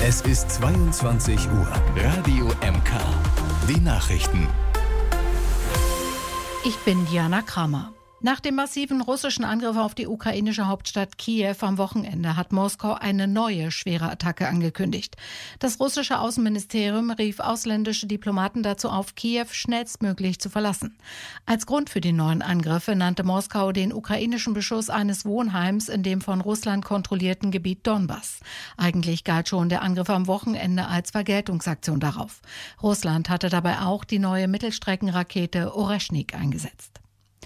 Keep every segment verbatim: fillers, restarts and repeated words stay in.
Es ist zweiundzwanzig Uhr. Radio M K. Die Nachrichten. Ich bin Diana Kramer. Nach dem massiven russischen Angriff auf die ukrainische Hauptstadt Kiew am Wochenende hat Moskau eine neue schwere Attacke angekündigt. Das russische Außenministerium rief ausländische Diplomaten dazu auf, Kiew schnellstmöglich zu verlassen. Als Grund für die neuen Angriffe nannte Moskau den ukrainischen Beschuss eines Wohnheims in dem von Russland kontrollierten Gebiet Donbass. Eigentlich galt schon der Angriff am Wochenende als Vergeltungsaktion darauf. Russland hatte dabei auch die neue Mittelstreckenrakete Oreschnik eingesetzt.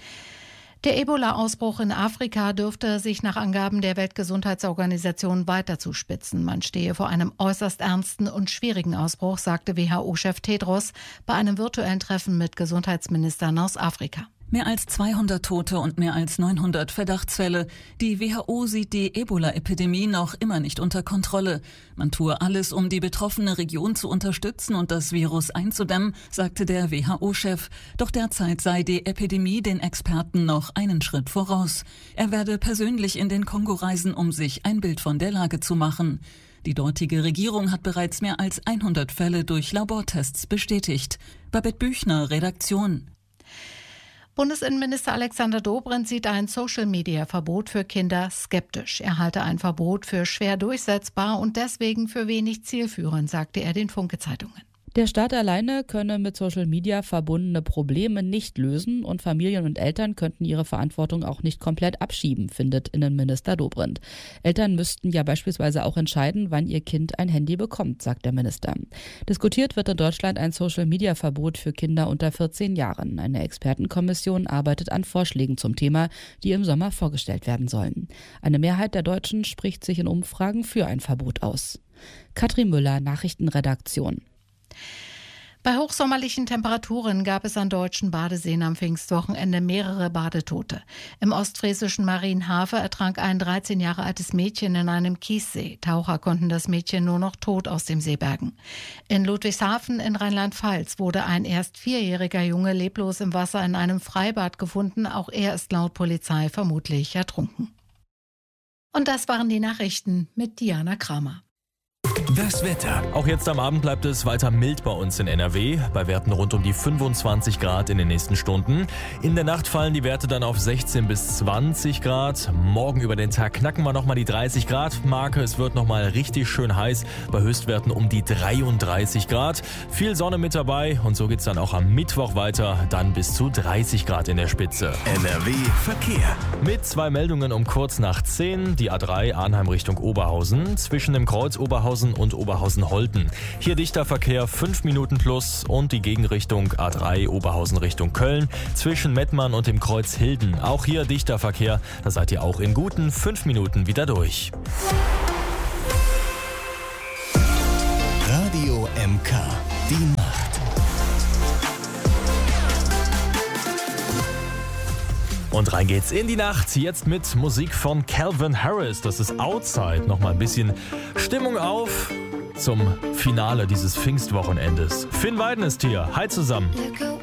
Der Ebola-Ausbruch in Afrika dürfte sich nach Angaben der Weltgesundheitsorganisation weiter zuspitzen. Man stehe vor einem äußerst ernsten und schwierigen Ausbruch, sagte W H O-Chef Tedros bei einem virtuellen Treffen mit Gesundheitsministern aus Afrika. Mehr als zweihundert Tote und mehr als neunhundert Verdachtsfälle. Die W H O sieht die Ebola-Epidemie noch immer nicht unter Kontrolle. Man tue alles, um die betroffene Region zu unterstützen und das Virus einzudämmen, sagte der W H O-Chef. Doch derzeit sei die Epidemie den Experten noch einen Schritt voraus. Er werde persönlich in den Kongo reisen, um sich ein Bild von der Lage zu machen. Die dortige Regierung hat bereits mehr als hundert Fälle durch Labortests bestätigt. Babette Büchner, Redaktion. Bundesinnenminister Alexander Dobrindt sieht ein Social-Media-Verbot für Kinder skeptisch. Er halte ein Verbot für schwer durchsetzbar und deswegen für wenig zielführend, sagte er den Funke-Zeitungen. Der Staat alleine könne mit Social Media verbundene Probleme nicht lösen und Familien und Eltern könnten ihre Verantwortung auch nicht komplett abschieben, findet Innenminister Dobrindt. Eltern müssten ja beispielsweise auch entscheiden, wann ihr Kind ein Handy bekommt, sagt der Minister. Diskutiert wird in Deutschland ein Social Media Verbot für Kinder unter vierzehn Jahren. Eine Expertenkommission arbeitet an Vorschlägen zum Thema, die im Sommer vorgestellt werden sollen. Eine Mehrheit der Deutschen spricht sich in Umfragen für ein Verbot aus. Katrin Müller, Nachrichtenredaktion. Bei hochsommerlichen Temperaturen gab es an deutschen Badeseen am Pfingstwochenende mehrere Badetote. Im ostfriesischen Marienhafe ertrank ein dreizehn Jahre altes Mädchen in einem Kiessee. Taucher konnten das Mädchen nur noch tot aus dem See bergen. In Ludwigshafen in Rheinland-Pfalz wurde ein erst vierjähriger Junge leblos im Wasser in einem Freibad gefunden. Auch er ist laut Polizei vermutlich ertrunken. Und das waren die Nachrichten mit Diana Kramer. Das Wetter. Auch jetzt am Abend bleibt es weiter mild bei uns in N R W, bei Werten rund um die fünfundzwanzig Grad in den nächsten Stunden. In der Nacht fallen die Werte dann auf sechzehn bis zwanzig Grad. Morgen über den Tag knacken wir nochmal die dreißig Grad Marke. Es wird nochmal richtig schön heiß, bei Höchstwerten um die dreiunddreißig Grad. Viel Sonne mit dabei und so geht's dann auch am Mittwoch weiter, dann bis zu dreißig Grad in der Spitze. N R W Verkehr. Mit zwei Meldungen um kurz nach zehn. Die A drei Arnheim Richtung Oberhausen, zwischen dem Kreuz Oberhausen und Oberhausen-Holten. Hier dichter Verkehr, fünf Minuten plus und die Gegenrichtung A drei Oberhausen Richtung Köln zwischen Mettmann und dem Kreuz Hilden. Auch hier dichter Verkehr, da seid ihr auch in guten fünf Minuten wieder durch. Radio M K. Die Nacht. Und rein geht's in die Nacht, jetzt mit Musik von Calvin Harris. Das ist Outside. Nochmal ein bisschen Stimmung auf zum Finale dieses Pfingstwochenendes. Finn Weiden ist hier. Hi zusammen.